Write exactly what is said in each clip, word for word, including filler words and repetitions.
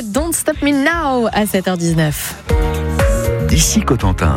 C'était Don't Stop Me Now à sept heures dix-neuf. Ici Cotentin.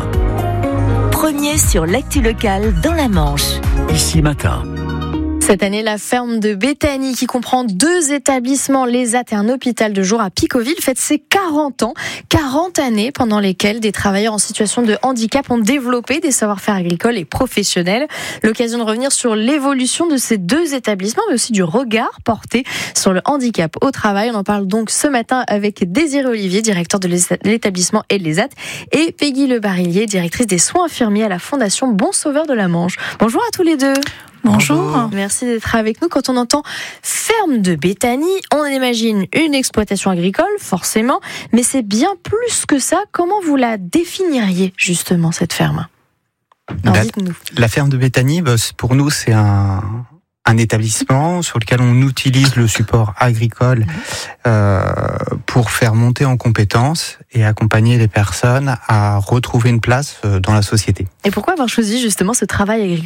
Premier sur l'actu locale dans la Manche. Ici Matin. Cette année, la ferme de Béthanie, qui comprend deux établissements, l'E S A T et un hôpital de jour à Picauville, fête ses quarante ans. quarante années pendant lesquelles des travailleurs en situation de handicap ont développé des savoir-faire agricoles et professionnels. L'occasion de revenir sur l'évolution de ces deux établissements, mais aussi du regard porté sur le handicap au travail. On en parle donc ce matin avec Désirée Olivier, directeur de l'établissement et de l'E S A T, et Peggy Le Barillier, directrice des soins infirmiers à la Fondation Bon Sauveur de la Manche. Bonjour à tous les deux. Bonjour. Merci d'être avec nous. Quand on entend ferme de Béthanie, on imagine une exploitation agricole, forcément, mais c'est bien plus que ça. Comment vous la définiriez, justement, cette ferme ? Alors, la, dites-nous. la ferme de Béthanie, bah, pour nous, c'est un, un établissement sur lequel on utilise le support agricole euh, pour faire monter en compétences et accompagner les personnes à retrouver une place dans la société. Et pourquoi avoir choisi, justement, ce travail agricole ?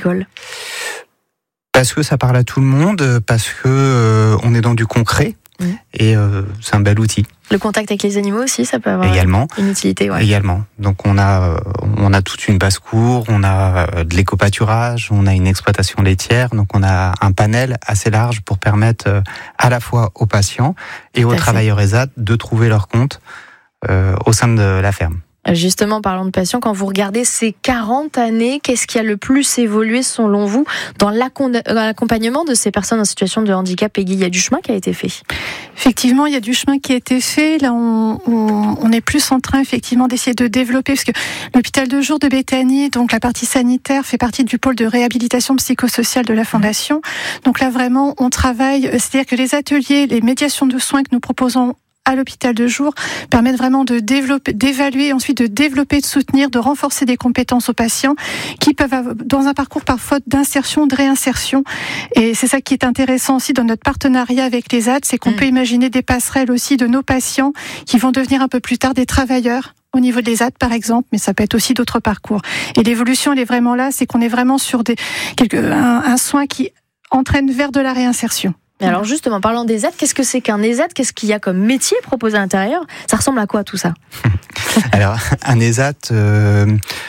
Parce que ça parle à tout le monde, parce que euh, on est dans du concret mmh. et euh, c'est un bel outil. Le contact avec les animaux aussi, ça peut avoir également, une utilité. Ouais. Également. Donc on a euh, on a toute une basse-cour, on a euh, de l'éco-pâturage, on a une exploitation laitière, donc on a un panel assez large pour permettre euh, à la fois aux patients et aux travailleurs E S A T de trouver leur compte euh, au sein de la ferme. Justement, parlons de patients, quand vous regardez ces quarante années, qu'est-ce qui a le plus évolué selon vous dans l'accompagnement de ces personnes en situation de handicap? Peggy, il y a du chemin qui a été fait. Effectivement, il y a du chemin qui a été fait. Là, on, on, on est plus en train effectivement d'essayer de développer, parce que l'hôpital de jour de Béthanie, donc la partie sanitaire, fait partie du pôle de réhabilitation psychosociale de la Fondation. Donc là, vraiment, on travaille, c'est-à-dire que les ateliers, les médiations de soins que nous proposons à l'hôpital de jour permettent vraiment de développer, d'évaluer, ensuite de développer, de soutenir, de renforcer des compétences aux patients qui peuvent avoir, dans un parcours parfois d'insertion, de réinsertion. Et c'est ça qui est intéressant aussi dans notre partenariat avec l'E S A T, c'est qu'on mmh. peut imaginer des passerelles aussi de nos patients qui vont devenir un peu plus tard des travailleurs au niveau de l'E S A T par exemple, mais ça peut être aussi d'autres parcours. Et l'évolution, elle est vraiment là, c'est qu'on est vraiment sur des, quelque, un, un soin qui entraîne vers de la réinsertion. Mais alors justement, parlant d'E S A T, qu'est-ce que c'est qu'un E S A T ? Qu'est-ce qu'il y a comme métier proposé à l'intérieur ? Ça ressemble à quoi tout ça ? Alors, un E S A T, euh,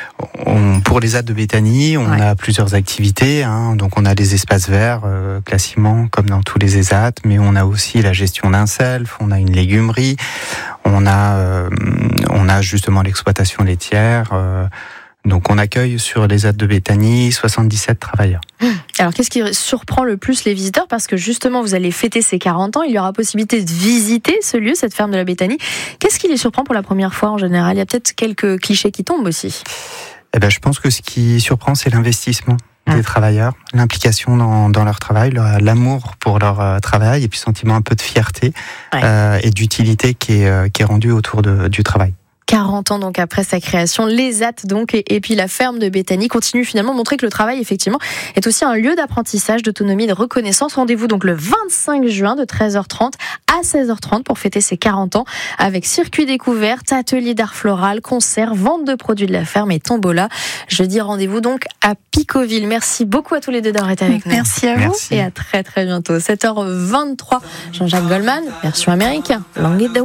on, pour l'E S A T de Béthanie, on ouais. a plusieurs activités. Hein, donc, on a les espaces verts, euh, classiquement, comme dans tous les E S A T, mais on a aussi la gestion d'un self, on a une légumerie, on a, euh, on a justement l'exploitation laitière. Euh, Donc on accueille sur l'E S A T de Béthanie soixante-dix-sept travailleurs. Alors qu'est-ce qui surprend le plus les visiteurs ? Parce que justement vous allez fêter ces quarante ans, il y aura possibilité de visiter ce lieu, cette ferme de la Béthanie. Qu'est-ce qui les surprend pour la première fois en général ? Il y a peut-être quelques clichés qui tombent aussi. Eh ben, je pense que ce qui surprend, c'est l'investissement des mmh. travailleurs, l'implication dans, dans leur travail, leur, l'amour pour leur euh, travail et puis sentiment un peu de fierté ouais. euh, et d'utilité qui est, euh, qui est rendu autour de, du travail. quarante ans donc après sa création, l'E S A T donc et, et puis la ferme de Béthanie continue finalement de montrer que le travail effectivement est aussi un lieu d'apprentissage, d'autonomie, de reconnaissance. Rendez-vous donc le vingt-cinq juin de treize heures trente à seize heures trente pour fêter ses quarante ans avec circuit découverte, atelier d'art floral, concert, vente de produits de la ferme et tombola. Jeudi, rendez-vous donc à Picauville. Merci beaucoup à tous les deux d'avoir été avec nous. Merci à vous. Merci. Et à très très bientôt. sept heures vingt-trois, Jean-Jacques Goldman, version américaine. Langue